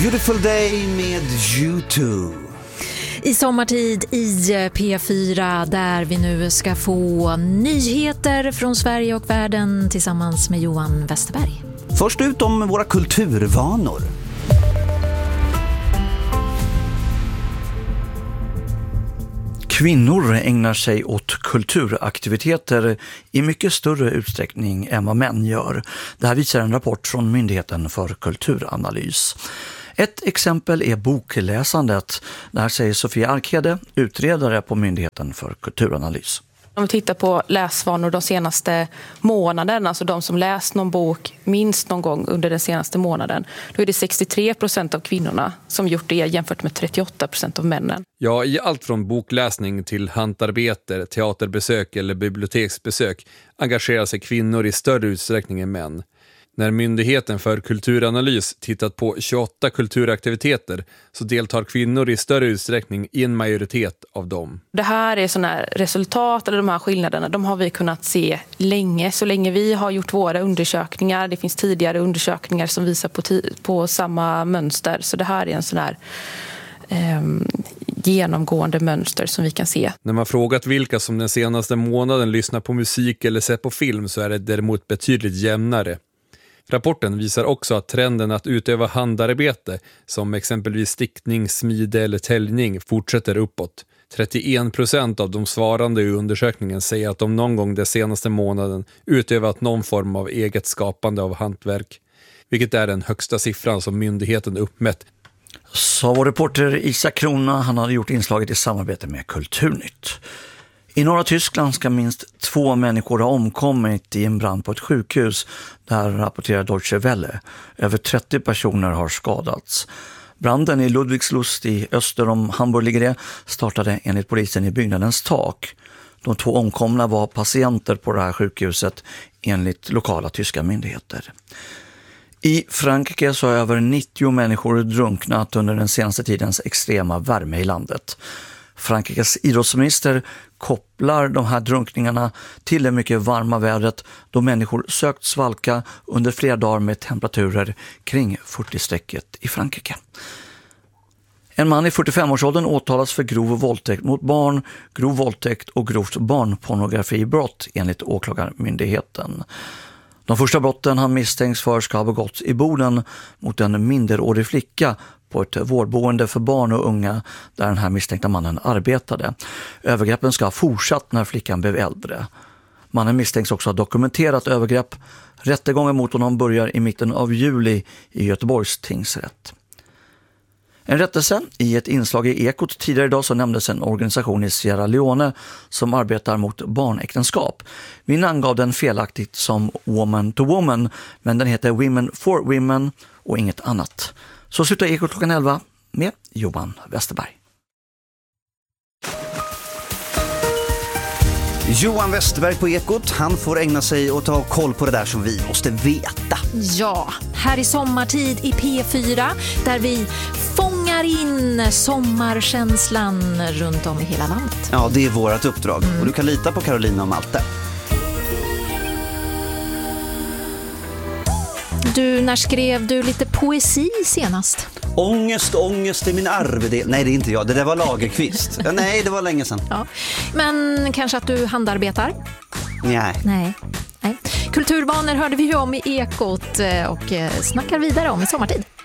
Beautiful Day med U2. I sommartid i P4 där vi nu ska få nyheter från Sverige och världen tillsammans med Johan Westerberg. Först ut om våra kulturvanor. Kvinnor ägnar sig åt kulturaktiviteter i mycket större utsträckning än vad män gör. Det här visar en rapport från Myndigheten för kulturanalys. Ett exempel är bokläsandet. Där säger Sofia Arkhede, utredare på Myndigheten för kulturanalys. Om vi tittar på läsvanor de senaste månaderna, alltså de som läst någon bok minst någon gång under den senaste månaden, då är det 63% av kvinnorna som gjort det jämfört med 38% av männen. Ja, i allt från bokläsning till hantarbete, teaterbesök eller biblioteksbesök engagerar sig kvinnor i större utsträckning än män. När Myndigheten för kulturanalys tittat på 28 kulturaktiviteter så deltar kvinnor i större utsträckning i en majoritet av dem. Det här är sådana här resultat, eller de här skillnaderna, de har vi kunnat se länge. Så länge vi har gjort våra undersökningar, det finns tidigare undersökningar som visar på samma mönster. Så det här är en sån här genomgående mönster som vi kan se. När man frågat vilka som den senaste månaden lyssnar på musik eller ser på film så är det däremot betydligt jämnare. Rapporten visar också att trenden att utöva handarbete, som exempelvis stickning, smide eller täljning, fortsätter uppåt. 31% av de svarande i undersökningen säger att de någon gång den senaste månaden utövat någon form av eget skapande av hantverk, vilket är den högsta siffran som myndigheten uppmätt. Sa vår reporter Isak Krona, han hade gjort inslaget i samarbete med Kulturnytt. I norra Tyskland ska minst 2 människor ha omkommit i en brand på ett sjukhus. Där rapporterar Deutsche Welle. Över 30 personer har skadats. Branden i Ludwigslust i öster om Hamburg ligger det, startade enligt polisen i byggnadens tak. De 2 omkomna var patienter på det här sjukhuset enligt lokala tyska myndigheter. I Frankrike så har över 90 människor drunknat under den senaste tidens extrema värme i landet. Frankrikes idrottsminister kopplar de här drunkningarna till det mycket varma vädret då människor sökt svalka under flera dagar med temperaturer kring 40-strecket i Frankrike. En man i 45-årsåldern åtalas för grov våldtäkt mot barn, grov våldtäkt och grovt barnpornografibrott enligt åklagarmyndigheten. De första brotten han misstänks för ska ha begåtts i Boden mot en minderårig flicka på ett vårdboende för barn och unga där den här misstänkta mannen arbetade. Övergreppen ska ha fortsatt när flickan blev äldre. Mannen misstänks också ha dokumenterat övergrepp. Rättegången mot honom börjar i mitten av juli i Göteborgs tingsrätt. En rättelse i ett inslag i Ekot tidigare idag så nämndes en organisation i Sierra Leone som arbetar mot barnäktenskap. Vi namngav den felaktigt som Woman to Woman, men den heter Women for Women och inget annat. Så slutar Ekot klockan 11 med Johan Westerberg. Johan Westerberg på Ekot, han får ägna sig åt att ha koll på det där som vi måste veta. Ja, här i sommartid i P4 där vi fångar in sommarkänslan runt om i hela landet. Ja, det är vårt uppdrag och du kan lita på Carolina och Malte. Du, när skrev du lite poesi senast? Ångest är min arvedel. Nej, det är inte jag. Det där var Lagerqvist. Nej, det var länge sedan. Ja. Men kanske att du handarbetar? Nej. Kulturvanor hörde vi ju om i Ekot och snackar vidare om i sommartid.